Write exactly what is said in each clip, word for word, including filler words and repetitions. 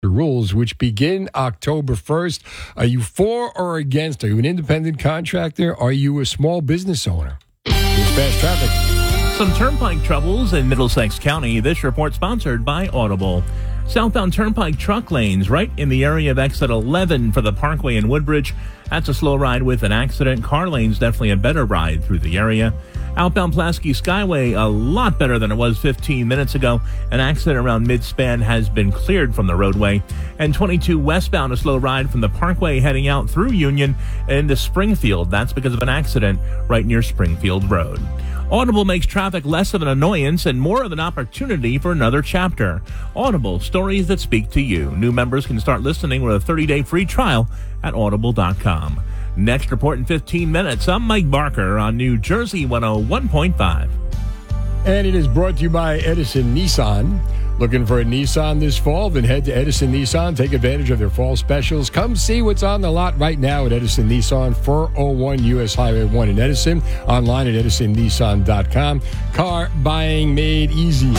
rules, which begin October first. Are you for or against? Are you an independent contractor? Are you a small business owner? Here's Fast Traffic. Some turnpike troubles in Middlesex County. This report sponsored by Audible. Southbound turnpike truck lanes right in the area of exit eleven for the Parkway in Woodbridge. That's a slow ride with an accident. Car lane's definitely a better ride through the area. Outbound Pulaski Skyway, a lot better than it was fifteen minutes ago. An accident around Midspan has been cleared from the roadway. And twenty-two westbound, a slow ride from the Parkway heading out through Union into Springfield. That's because of an accident right near Springfield Road. Audible makes traffic less of an annoyance and more of an opportunity for another chapter. Audible, stories that speak to you. New members can start listening with a thirty-day free trial at audible dot com. Next report in fifteen minutes. I'm Mike Barker on New Jersey one oh one point five. And it is brought to you by Edison Nissan. Looking for a Nissan this fall? Then head to Edison Nissan. Take advantage of their fall specials. Come see what's on the lot right now at Edison Nissan, four oh one U S Highway one in Edison. Online at edison nissan dot com. Car buying made easy.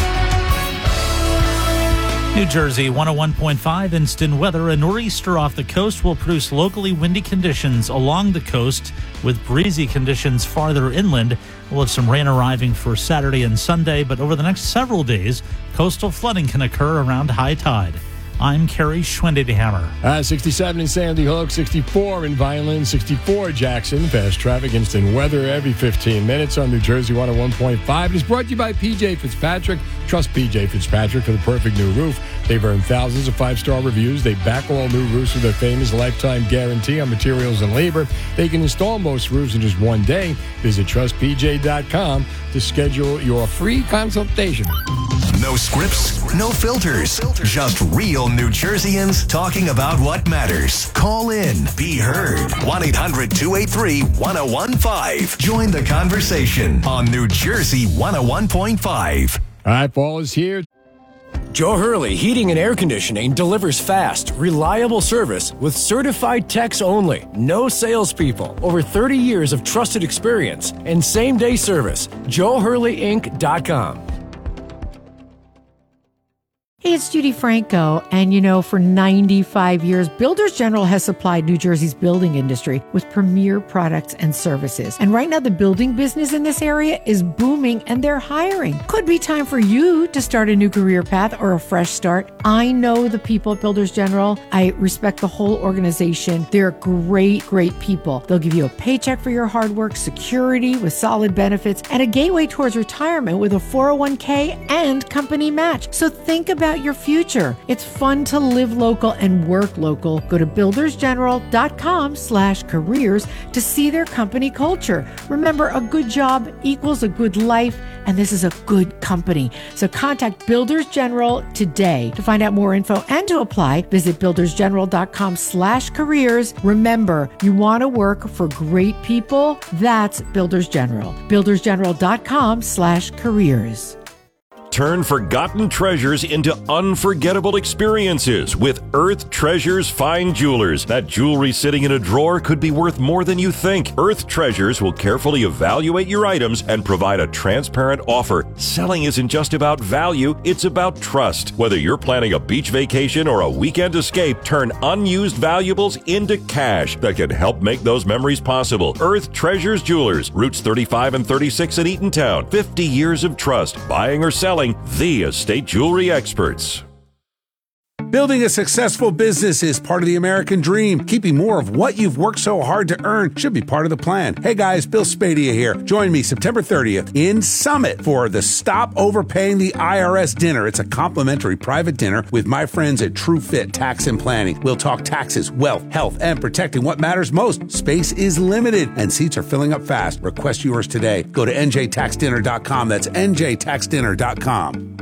New Jersey one oh one point five instant weather. A nor'easter off the coast will produce locally windy conditions along the coast with breezy conditions farther inland. We'll have some rain arriving for Saturday and Sunday, but over the next several days, coastal flooding can occur around high tide. I'm Kerry Schwendehammer. Uh, sixty-seven in Sandy Hook, sixty-four in Vineland, sixty-four Jackson. Fast traffic, instant weather every fifteen minutes on New Jersey one oh one point five. It is brought to you by P J Fitzpatrick. Trust P J Fitzpatrick for the perfect new roof. They've earned thousands of five-star reviews. They back all new roofs with their famous lifetime guarantee on materials and labor. They can install most roofs in just one day. Visit trust p j dot com to schedule your free consultation. No scripts, no filters, just real New Jerseyans talking about what matters. Call in, be heard. one eight hundred two eight three one oh one five. Join the conversation on New Jersey one oh one point five. All right, fall is here. Joe Hurley Heating and Air Conditioning delivers fast, reliable service with certified techs only. No salespeople. Over thirty years of trusted experience and same-day service. joe hurley inc dot com. Hey, it's Judy Franco, and you know, for ninety-five years, Builders General has supplied New Jersey's building industry with premier products and services. And right now, the building business in this area is booming, and they're hiring. Could be time for you to start a new career path or a fresh start. I know the people at Builders General. I respect the whole organization. They're great, great people. They'll give you a paycheck for your hard work, security with solid benefits, and a gateway towards retirement with a four oh one k and company match. So think about your future. It's fun to live local and work local. Go to builders general dot com slash careers to see their company culture. Remember, a good job equals a good life, and this is a good company. So contact Builders General today. To find out more info and to apply, visit builders general dot com slash careers. Remember, you want to work for great people? That's Builders General. builders general dot com slash careers. Turn forgotten treasures into unforgettable experiences with Earth Treasures Fine Jewelers. That jewelry sitting in a drawer could be worth more than you think. Earth Treasures will carefully evaluate your items and provide a transparent offer. Selling isn't just about value, it's about trust. Whether you're planning a beach vacation or a weekend escape, turn unused valuables into cash that can help make those memories possible. Earth Treasures Jewelers, Routes thirty-five and thirty-six in Eatontown. fifty years of trust, buying or selling. The estate jewelry experts. Building a successful business is part of the American dream. Keeping more of what you've worked so hard to earn should be part of the plan. Hey guys, Bill Spadia here. Join me September thirtieth in Summit for the Stop Overpaying the I R S dinner. It's a complimentary private dinner with my friends at TrueFit Tax and Planning. We'll talk taxes, wealth, health, and protecting what matters most. Space is limited and seats are filling up fast. Request yours today. Go to n j tax dinner dot com. That's n j tax dinner dot com.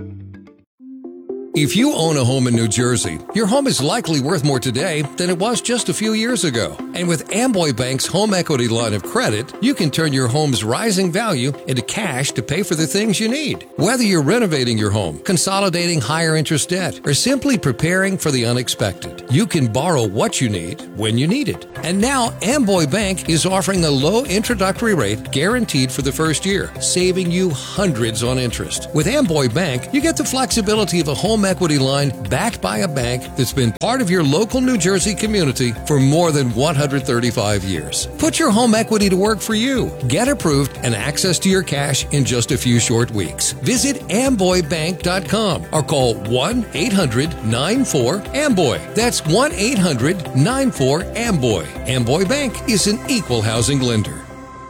If you own a home in New Jersey, your home is likely worth more today than it was just a few years ago. And with Amboy Bank's home equity line of credit, you can turn your home's rising value into cash to pay for the things you need. Whether you're renovating your home, consolidating higher interest debt, or simply preparing for the unexpected, you can borrow what you need when you need it. And now Amboy Bank is offering a low introductory rate guaranteed for the first year, saving you hundreds on interest. With Amboy Bank, you get the flexibility of a home equity line backed by a bank that's been part of your local New Jersey community for more than one hundred thirty-five years. Put your home equity to work for you. Get approved and access to your cash in just a few short weeks. Visit amboy bank dot com or call one eight hundred nine four amboy. That's one eight hundred nine four amboy. Amboy Bank is an equal housing lender.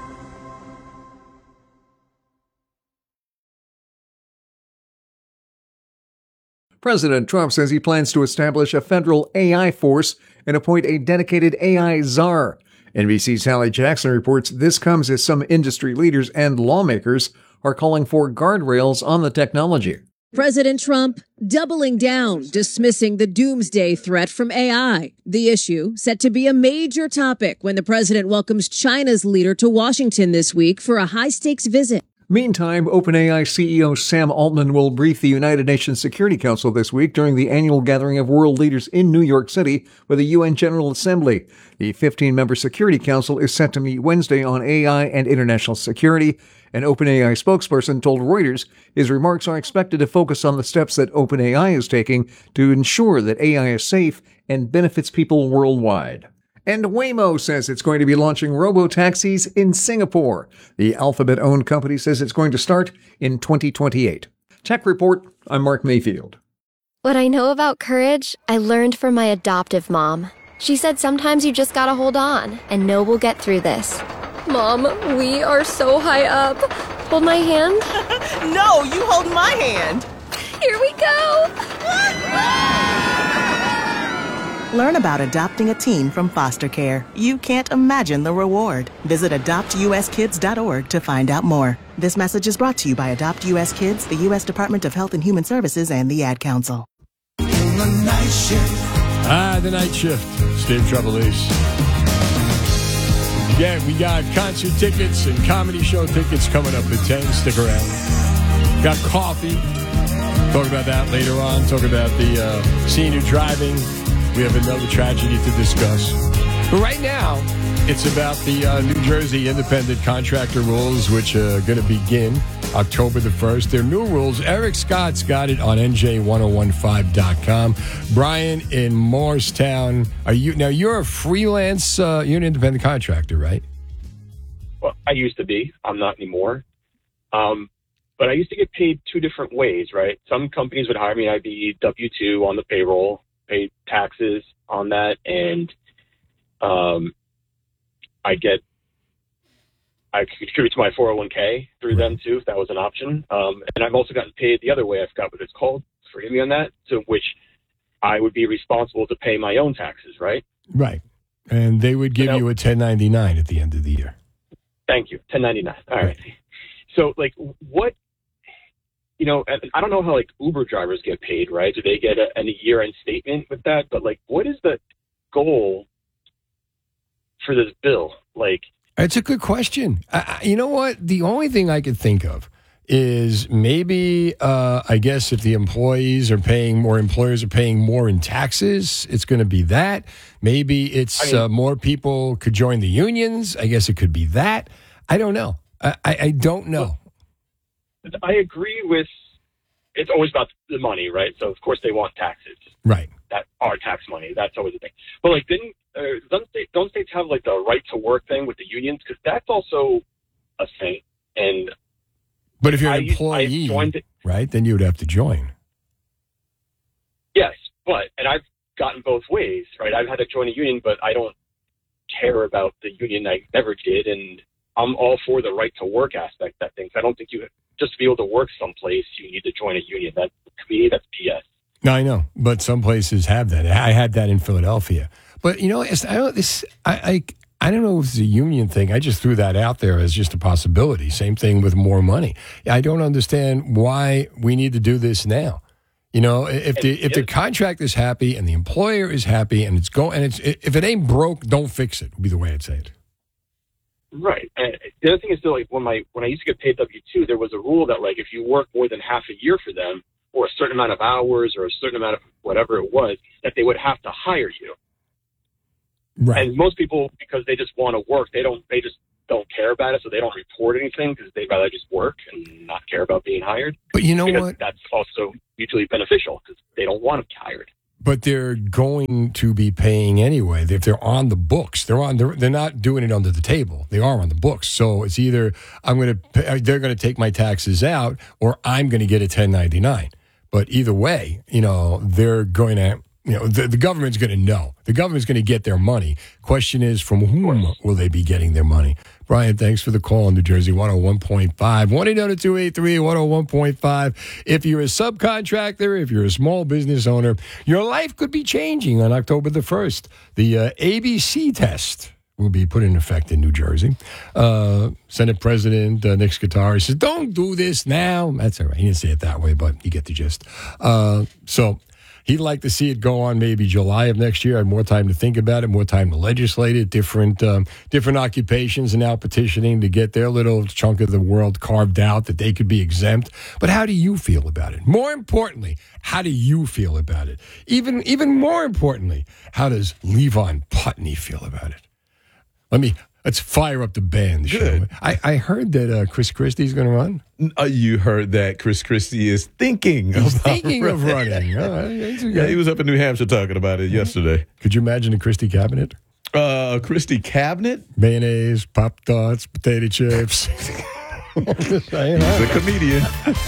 President Trump says he plans to establish a federal A I force and appoint a dedicated A I czar. N B C's Hallie Jackson reports this comes as some industry leaders and lawmakers are calling for guardrails on the technology. President Trump doubling down, dismissing the doomsday threat from A I. The issue set to be a major topic when the president welcomes China's leader to Washington this week for a high-stakes visit. Meantime, OpenAI C E O Sam Altman will brief the United Nations Security Council this week during the annual gathering of world leaders in New York City with the U N General Assembly. The fifteen-member Security Council is set to meet Wednesday on A I and international security. An OpenAI spokesperson told Reuters his remarks are expected to focus on the steps that OpenAI is taking to ensure that A I is safe and benefits people worldwide. And Waymo says it's going to be launching robo-taxis in Singapore. The Alphabet-owned company says it's going to start in twenty twenty-eight. Tech Report, I'm Mark Mayfield. What I know about courage, I learned from my adoptive mom. She said sometimes you just gotta hold on and know we'll get through this. Mom, we are so high up. Hold my hand. No, you hold my hand. Here we go. Learn about adopting a teen from foster care. You can't imagine the reward. Visit adopt u s kids dot org to find out more. This message is brought to you by Adopt U S Kids, the U S Department of Health and Human Services, and the Ad Council. The night shift. Ah, the night shift. Steve Trevelise. Yeah, we got concert tickets and comedy show tickets coming up at ten. Stick around. Got coffee. Talk about that later on. Talk about the uh, senior driving. We have another tragedy to discuss. But right now, it's about the uh, New Jersey independent contractor rules, which are going to begin October the first. They're new rules. Eric Scott's got it on N J ten fifteen dot com. Brian in Morristown, are you now? You're a freelance. Uh, you're an independent contractor, right? Well, I used to be. I'm not anymore. Um, but I used to get paid two different ways, right? Some companies would hire me. I'd be W two on the payroll, pay taxes on that, and um, I get. I could contribute to my four oh one k through them too, if that was an option. Um, and I've also gotten paid the other way. I forgot what it's called. Forgive me on that. So which I would be responsible to pay my own taxes, right? Right. And they would give so, you a ten ninety-nine at the end of the year. Thank you. ten ninety-nine. All right. right. So like what, you know, I don't know how like Uber drivers get paid, right? Do they get a, a year-end statement with that? But like, what is the goal for this bill? Like, it's a good question. I, you know what? The only thing I could think of is maybe, uh, I guess, if the employees are paying more, employers are paying more in taxes, it's going to be that. Maybe it's I mean, uh, more people could join the unions. I guess it could be that. I don't know. I, I, I don't know. I agree with. It's always about the money, right? So of course they want taxes, right? That are tax money. That's always the thing. But like, didn't uh, don't, states, don't states have like the right to work thing with the unions? Because that's also a thing. And but if you're an I, employee, I joined, right, then you would have to join. Yes, but and I've gotten both ways, right? I've had to join a union, but I don't care about the union. I never did, and I'm all for the right to work aspect of that thing. So I don't think you just to be able to work someplace, you need to join a union. That to me, that's B S. No, I know, but some places have that. I had that in Philadelphia. But you know, it's, I don't this. I, I I don't know if it's a union thing. I just threw that out there as just a possibility. Same thing with more money. I don't understand why we need to do this now. You know, if the if the contractor is happy and the employer is happy and it's going and it's if it ain't broke, don't fix it. Would be the way I'd say it. Right. And the other thing is, though, like when my when I used to get paid W two, there was a rule that like if you work more than half a year for them, or a certain amount of hours, or a certain amount of whatever it was, that they would have to hire you. Right. And most people, because they just want to work, they don't they just don't care about it, so they don't report anything because they'd rather just work and not care about being hired. But you know because what? That's also mutually beneficial because they don't want to be hired. But they're going to be paying anyway. If they're on the books, they're on. They're, they're not doing it under the table. They are on the books. So it's either I'm going to, they're going to take my taxes out, or I'm going to get a ten ninety-nine. But either way, you know, they're going to. You know, the, the government's going to know. The government's going to get their money. Question is, from whom will they be getting their money? Brian, thanks for the call on New Jersey one oh one point five. one eight hundred two eight three one oh one point five. If you're a subcontractor, if you're a small business owner, your life could be changing on October the first. The uh, A B C test will be put in effect in New Jersey. Uh, Senate President uh, Nick Scutari says, don't do this now. That's all right. He didn't say it that way, but you get the gist. Uh, so... He'd like to see it go on maybe July of next year. Have more time to think about it, more time to legislate it. Different um, different occupations are now petitioning to get their little chunk of the world carved out that they could be exempt. But how do you feel about it? More importantly, how do you feel about it? Even even more importantly, how does Levon Putney feel about it? Let me let's fire up the band. Good. I, I heard that uh, Chris Christie's going to run. Uh, you heard that Chris Christie is thinking He's about thinking running. of running. Oh, yeah, he was up in New Hampshire talking about it yesterday. Could you imagine a Christie cabinet? Uh, Christie cabinet? Mayonnaise, Pop-Tarts, potato chips. He's a comedian.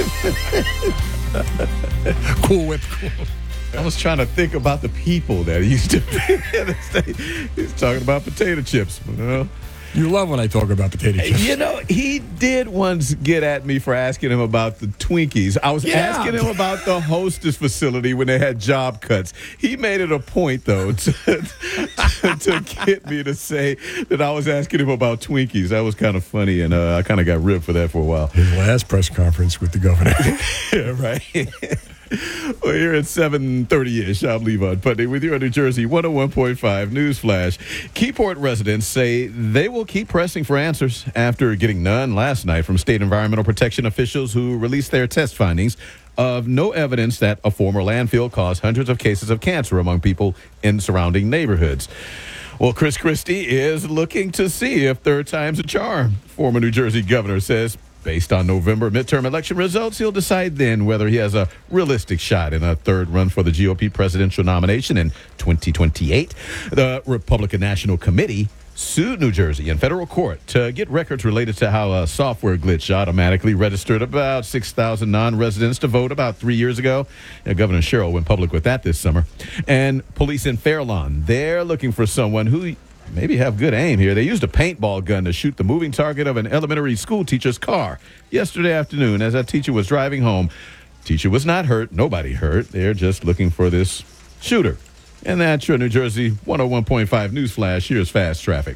Cool Whip. I was trying to think about the people that he used to be. He's talking about potato chips, you know. You love when I talk about potato chips. You know, he did once get at me for asking him about the Twinkies. I was yeah. asking him about the Hostess facility when they had job cuts. He made it a point, though, to, to, to get me to say that I was asking him about Twinkies. That was kind of funny, and uh, I kind of got ripped for that for a while. His last press conference with the governor. Yeah, right. Well, here at seven thirty-ish, I'm Levon Putney with you on New Jersey one oh one point five Newsflash. Keyport residents say they will keep pressing for answers after getting none last night from state environmental protection officials who released their test findings of no evidence that a former landfill caused hundreds of cases of cancer among people in surrounding neighborhoods. Well, Chris Christie is looking to see if third time's a charm. Former New Jersey governor says based on November midterm election results, he'll decide then whether he has a realistic shot in a third run for the G O P presidential nomination in twenty twenty-eight. The Republican National Committee sued New Jersey in federal court to get records related to how a software glitch automatically registered about six thousand non-residents to vote about three years ago. And Governor Sherrill went public with that this summer. And police in Fairlawn, they're looking for someone who maybe have good aim here. They used a paintball gun to shoot the moving target of an elementary school teacher's car yesterday afternoon as that teacher was driving home. Teacher was not hurt. Nobody hurt. They're just looking for this shooter. And that's your New Jersey one oh one point five Newsflash. Here's fast traffic.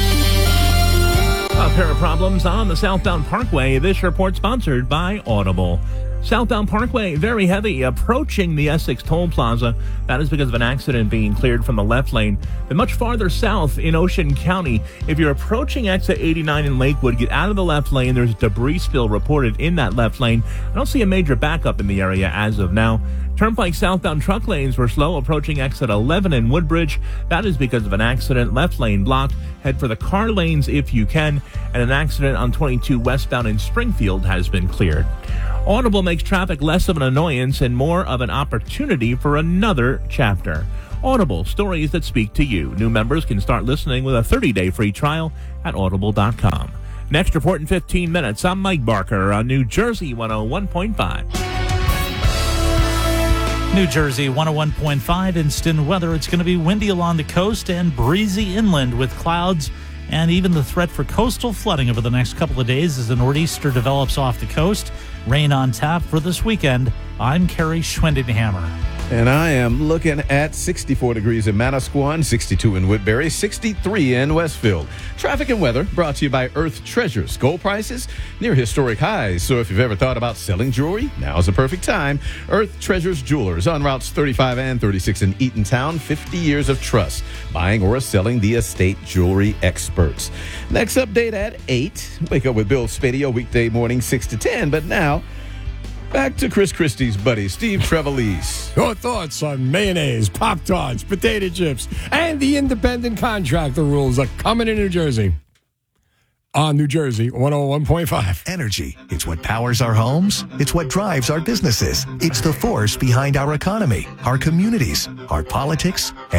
A pair of problems on the Southbound Parkway. This report sponsored by Audible. Southbound Parkway, very heavy, approaching the Essex Toll Plaza. That is because of an accident being cleared from the left lane. But much farther south in Ocean County, if you're approaching exit eighty-nine in Lakewood, get out of the left lane. There's debris spill reported in that left lane. I don't see a major backup in the area as of now. Turnpike southbound truck lanes were slow approaching exit eleven in Woodbridge. That is because of an accident. Left lane blocked. Head for the car lanes if you can. And an accident on twenty-two westbound in Springfield has been cleared. Audible makes traffic less of an annoyance and more of an opportunity for another chapter. Audible, stories that speak to you. New members can start listening with a thirty-day free trial at audible dot com. Next report in fifteen minutes. I'm Mike Barker on New Jersey one oh one point five. New Jersey one oh one point five instant weather. It's going to be windy along the coast and breezy inland with clouds and even the threat for coastal flooding over the next couple of days as the nor'easter develops off the coast. Rain on tap for this weekend. I'm Kerry Schwendenhammer. And I am looking at sixty-four degrees in Manasquan, sixty-two in Woodbury, sixty-three in Westfield. Traffic and weather brought to you by Earth Treasures. Gold prices near historic highs. So if you've ever thought about selling jewelry, now's the perfect time. Earth Treasures Jewelers on routes thirty-five and thirty-six in Eatontown. fifty years of trust. Buying or selling the estate jewelry experts. Next update at eight. Wake up with Bill Spadio weekday morning six to ten. But now, back to Chris Christie's buddy, Steve Trevelise. Your thoughts on mayonnaise, Pop-Tarts, potato chips, and the independent contractor rules are coming in New Jersey. On New Jersey, one oh one point five. Energy. It's what powers our homes. It's what drives our businesses. It's the force behind our economy, our communities, our politics,